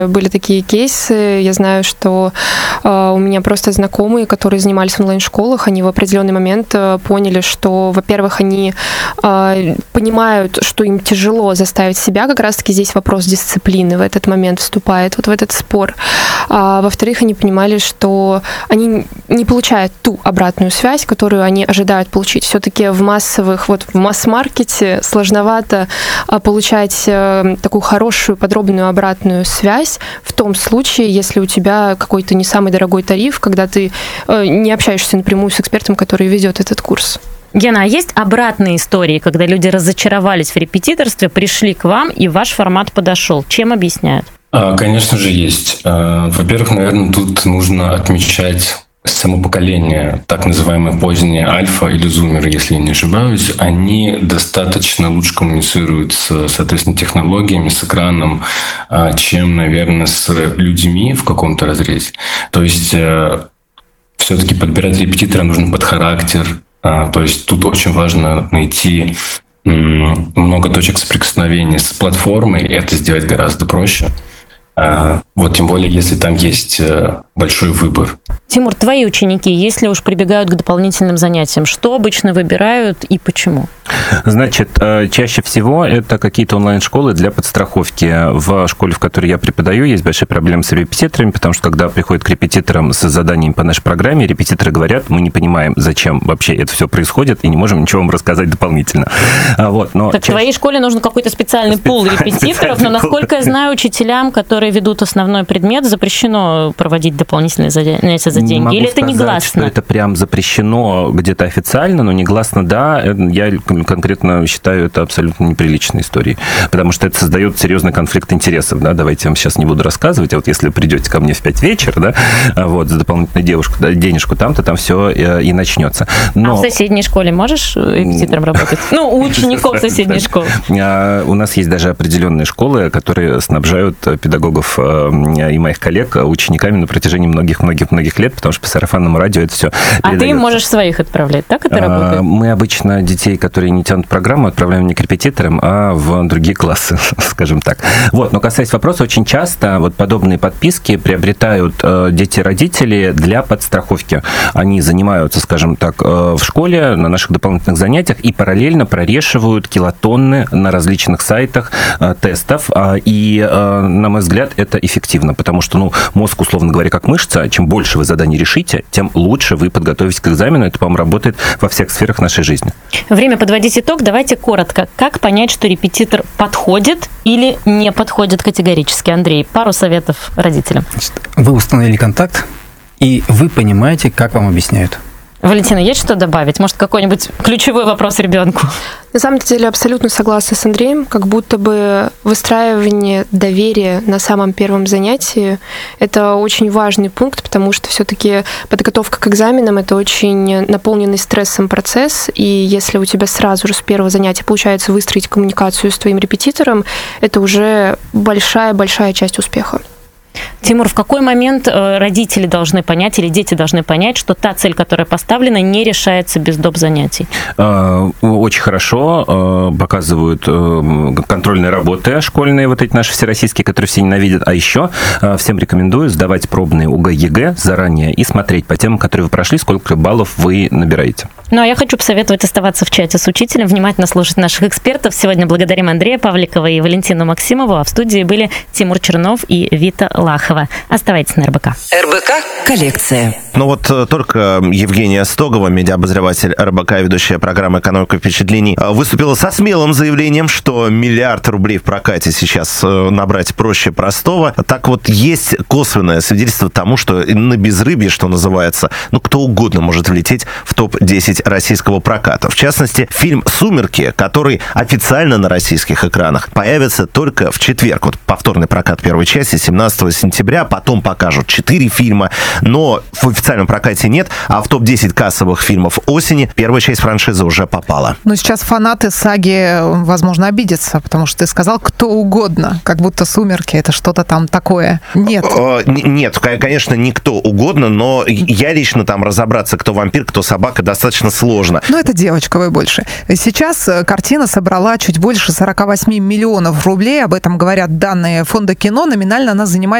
Были такие кейсы. Я знаю, что у меня просто знакомые, которые занимались в онлайн-школах, они в определенный момент поняли, что, во-первых, они понимают, что им тяжело заставить себя. Как раз-таки здесь вопрос дисциплины в этот момент вступает, вот в этот спор. А во-вторых, они понимали, что они не получают ту обратную связь, которую они ожидают получить. Все-таки в масс-маркете сложновато получать такую хорошую, подробную обратную связь в том случае, если у тебя какой-то не самый дорогой тариф, когда ты не общаешься напрямую с экспертом, который ведет этот курс. Гена, а есть обратные истории, когда люди разочаровались в репетиторстве, пришли к вам, и ваш формат подошел? Чем объясняют? Конечно же, есть. Во-первых, наверное, тут нужно отмечать само поколение, так называемые поздние альфа или зумеры, если я не ошибаюсь, они достаточно лучше коммуницируют с, соответственно, технологиями, с экраном, чем, наверное, с людьми в каком-то разрезе. То есть все-таки подбирать репетитора нужно под характер. То есть тут очень важно найти много точек соприкосновения с платформой, и это сделать гораздо проще. Вот тем более, если там есть большой выбор. Тимур, твои ученики, если уж прибегают к дополнительным занятиям, что обычно выбирают и почему? Значит, чаще всего это какие-то онлайн-школы для подстраховки. В школе, в которой я преподаю, есть большие проблемы с репетиторами, потому что когда приходят к репетиторам с заданием по нашей программе, репетиторы говорят, мы не понимаем, зачем вообще это все происходит, и не можем ничего вам рассказать дополнительно. Так в твоей школе нужен какой-то специальный пул репетиторов, но, насколько я знаю, учителям, которые ведут основной предмет, запрещено проводить дополнительные занятия за деньги? Или это негласно? Что это прям запрещено где-то официально, но негласно, да. Я конкретно считаю это абсолютно неприличной историей, потому что это создает серьезный конфликт интересов. Да? Давайте я вам сейчас не буду рассказывать. А вот если вы придете ко мне в 5 вечера, да, вот, за дополнительную денежку там-то, там все и начнется. Но... А в соседней школе можешь репетитором работать? У учеников соседней школы. У нас есть даже определенные школы, которые снабжают педагогов и моих коллег учениками на протяжении многих-многих лет, потому что по сарафанному радио это все передается. А ты можешь своих отправлять, так это работает? Мы обычно детей, которые не тянут программу, отправляем не к репетиторам, а в другие классы, скажем так. Вот, но касаясь вопроса, очень часто вот подобные подписки приобретают дети-родители для подстраховки. Они занимаются, скажем так, в школе, на наших дополнительных занятиях и параллельно прорешивают килотонны на различных сайтах тестов. И, на мой взгляд, это эффективно, потому что, мозг, условно говоря, как мышца, чем больше вы заданий решите, тем лучше вы подготовитесь к экзамену. Это, по-моему, работает во всех сферах нашей жизни. Время подводить итог. Давайте коротко. Как понять, что репетитор подходит или не подходит категорически? Андрей, пару советов родителям. Вы установили контакт, и вы понимаете, как вам объясняют. Валентина, есть что добавить? Может, какой-нибудь ключевой вопрос ребенку? На самом деле абсолютно согласна с Андреем, как будто бы выстраивание доверия на самом первом занятии – это очень важный пункт, потому что все-таки подготовка к экзаменам – это очень наполненный стрессом процесс, и если у тебя сразу же с первого занятия получается выстроить коммуникацию с твоим репетитором, это уже большая часть успеха. Тимур, в какой момент родители должны понять или дети должны понять, что та цель, которая поставлена, не решается без доп. Занятий? Очень хорошо показывают контрольные работы школьные, вот эти наши всероссийские, которые все ненавидят. А еще всем рекомендую сдавать пробные ОГЭ-ЕГЭ заранее и смотреть по темам, которые вы прошли, сколько баллов вы набираете. Ну, а я хочу посоветовать оставаться в чате с учителем, внимательно слушать наших экспертов. Сегодня благодарим Андрея Павликова и Валентину Максимову, а в студии были Тимур Чернов и Вита Лахова. Оставайтесь на РБК. РБК коллекция. Только Евгения Стогова, медиаобозреватель РБК и ведущая программы «Экономика впечатлений», выступила со смелым заявлением, что 1 миллиард рублей в прокате сейчас набрать проще простого. Так вот, есть косвенное свидетельство тому, что на безрыбье, что называется, кто угодно может влететь в топ-10 российского проката. В частности, фильм «Сумерки», который официально на российских экранах появится только в четверг. Вот повторный прокат первой части 17 сентября, потом покажут 4 фильма, но в официальном прокате нет, а в топ-10 кассовых фильмов осени первая часть франшизы уже попала. Но сейчас фанаты саги, возможно, обидятся, потому что ты сказал кто угодно, как будто «Сумерки» — это что-то там такое. Нет. Нет, конечно, не кто угодно, но я лично там разобраться, кто вампир, кто собака, достаточно сложно. Ну, это девочковое больше. Сейчас картина собрала чуть больше 48 миллионов рублей, об этом говорят данные Фонда кино, номинально она занимает